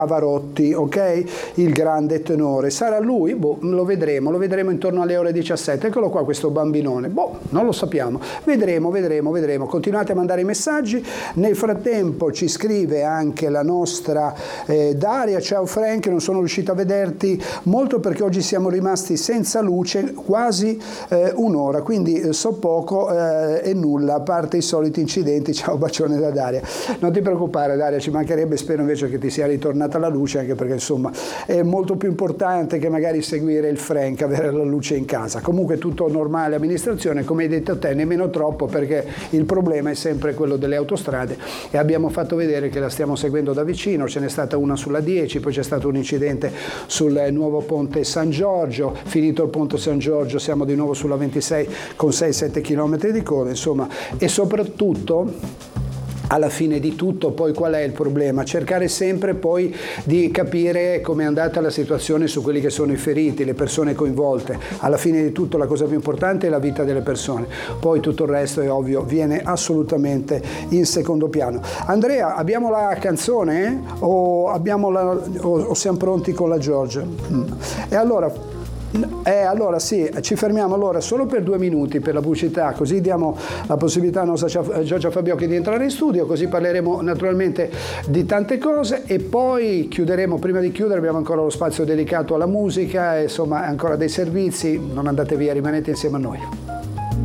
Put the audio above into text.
Pavarotti, ok? Il grande tenore. Sarà lui? Boh, lo vedremo intorno alle ore 17. Eccolo qua questo bambinone. Boh, non lo sappiamo. Vedremo. Continuate a mandare i messaggi. Nel frattempo ci scrive anche la nostra Daria. Ciao Frank, non sono riuscita a vederti molto perché oggi siamo rimasti senza luce quasi un'ora, quindi so poco e nulla, a parte i soliti incidenti. Ciao, bacione da Daria. Non ti preoccupare Daria, ci mancherebbe, spero invece che ti sia ritornata la luce, anche perché insomma è molto più importante che magari seguire il Frank, avere la luce in casa. Comunque tutto normale, amministrazione, come hai detto te, nemmeno troppo, perché il problema è sempre quello delle autostrade e abbiamo fatto vedere che la stiamo seguendo da vicino. Ce n'è stata una sulla 10, poi c'è stato un incidente sul nuovo ponte San Giorgio, finito il ponte San Giorgio siamo di nuovo sulla 26 con 6-7 km di coda, insomma, e soprattutto alla fine di tutto poi qual è il problema? Cercare sempre poi di capire come è andata la situazione su quelli che sono i feriti, le persone coinvolte. Alla fine di tutto la cosa più importante è la vita delle persone, poi tutto il resto è ovvio, viene assolutamente in secondo piano. Andrea, abbiamo la canzone o siamo pronti con la Giorgia? E allora sì, ci fermiamo allora solo per 2 minuti per la pubblicità, così diamo la possibilità alla nostra Giorgia Fabiocchi di entrare in studio, così parleremo naturalmente di tante cose e poi chiuderemo. Prima di chiudere abbiamo ancora lo spazio dedicato alla musica, insomma ancora dei servizi. Non andate via, rimanete insieme a noi.